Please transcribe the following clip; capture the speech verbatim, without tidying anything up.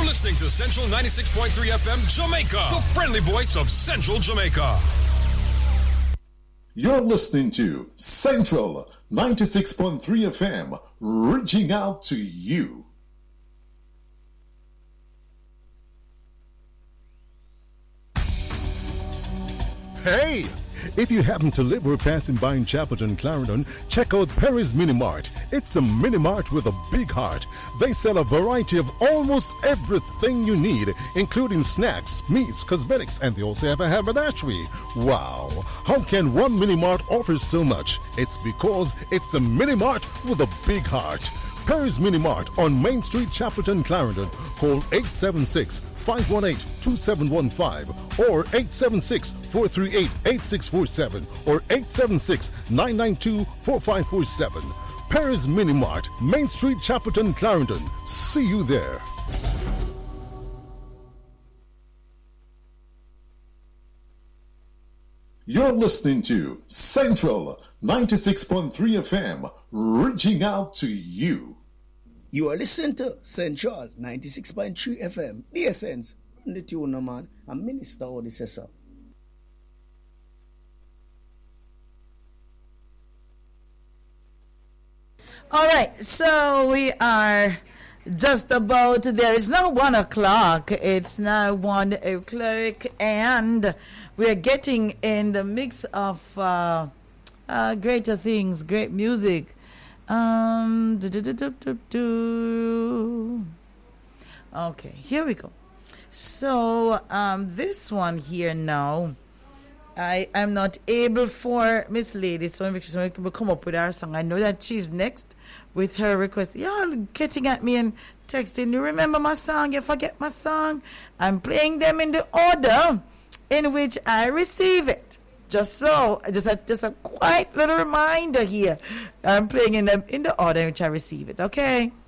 listening to Central ninety-six point three F M Jamaica, the friendly voice of Central Jamaica. You're listening to Central ninety-six point three F M, reaching out to you. Hey! If you happen to live or pass in by in Chapelton, Clarendon, check out Perry's Mini Mart. It's a mini mart with a big heart. They sell a variety of almost everything you need, including snacks, meats, cosmetics, and they also have a haberdashery. Wow! How can one mini mart offer so much? It's because it's a mini mart with a big heart. Perry's Mini Mart on Main Street, Chapelton, Clarendon. Call eight seven six, five one eight, two seven one five or eight seven six, four three eight, eight six four seven or eight seven six, nine nine two, four five four seven. Perry's Mini Mart, Main Street, Chapelton, Clarendon. See you there. You're listening to Central ninety-six point three F M, reaching out to you. You are listening to Central ninety-six point three F M. The essence, run the tune, no man, and Minister Odysseus. All right, so we are just about, there is now one o'clock. It's now one o'clock, and we are getting in the mix of uh, uh, greater things, great music. Um, do, do, do, do, do, do. Okay, here we go. So, um, this one here now, I am not able for Miss Lady, so she's going to come up with our song. I know that she's next with her request. Y'all getting at me and texting, you remember my song, you forget my song. I'm playing them in the order in which I receive it. Just so, just a, just a quiet little reminder here. I'm playing in them in the order in which I receive it, okay?